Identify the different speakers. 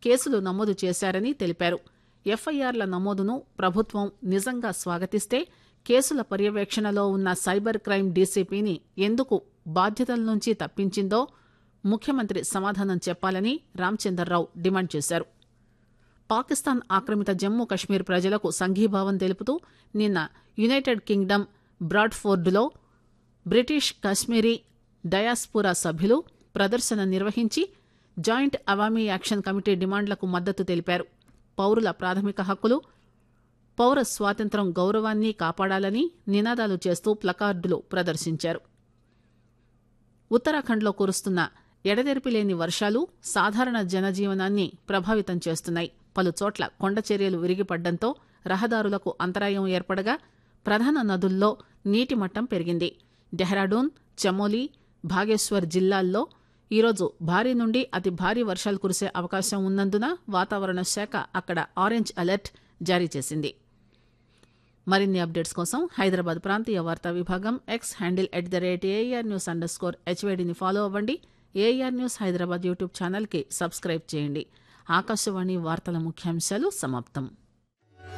Speaker 1: కేసులు నమోదు చేశారని తెలిపారు. ఎఫ్ఐఆర్ల నమోదును ప్రభుత్వం నిజంగా స్వాగతిస్తే కేసుల పర్యవేక్షణలో ఉన్న సైబర్ క్రైమ్ డీసీపీని ఎందుకు బాధ్యతల నుంచి తప్పించిందో ముఖ్యమంత్రి సమాధానం చెప్పాలని రామచందర్రావు డిమాండ్ చేశారు. పాకిస్తాన్ ఆక్రమిత జమ్మూ కశ్మీర్ ప్రజలకు సంఘీభావం తెలుపుతూ నిన్న United Kingdom బ్రాడ్ఫోర్డ్లో British Kashmiri diaspora సభ్యులు ప్రదర్శన నిర్వహించి జాయింట్ అవామీ యాక్షన్ కమిటీ డిమాండ్లకు మద్దతు తెలిపారు. పౌరుల ప్రాథమిక హక్కులు, పౌర స్వాతంత్ర్యం, గౌరవాన్ని కాపాడాలని నినాదాలు చేస్తూ ప్లకార్డులు ప్రదర్శించారు. ఉత్తరాఖండ్లో కురుస్తున్న ఎడతెరిపిలేని వర్షాలు సాధారణ జనజీవనాన్ని ప్రభావితం చేస్తున్నాయి. పలుచోట్ల కొండచర్యలు విరిగిపడ్డంతో రహదారులకు అంతరాయం ఏర్పడగా ప్రధాన నదుల్లో నీటి మట్టం పెరిగింది. డెహ్రాడూన్, చమోలీ, బాగేశ్వర్ జిల్లాల్లో ఈరోజు భారీ నుండి అతి భారీ వర్షాలు కురిసే అవకాశం ఉన్నందున వాతావరణ శాఖ అక్కడ ఆరెంజ్ అలర్ట్ జారీ చేసింది. మరిన్ని అప్డేట్స్ కోసం హైదరాబాద్ ప్రాంతీయ వార్తా విభాగం ఎక్స్ హ్యాండిల్ @AR_HVDని ఫాలో అవ్వండి. ఏఆర్ న్యూస్ హైదరాబాద్ యూట్యూబ్ ఛానల్కి సబ్స్క్రైబ్ చేయండి. ఆకాశవాణి వార్తల ముఖ్యాంశాలు సమాప్తం.